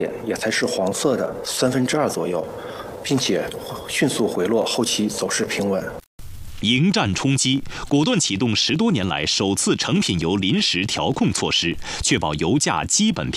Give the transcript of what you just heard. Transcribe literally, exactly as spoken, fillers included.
也才是黄色的三分之二左右，并且迅速回落，后期走势平稳。 迎战冲击，果断启动十多年来首次成品油临时调控措施，确保油价基本平。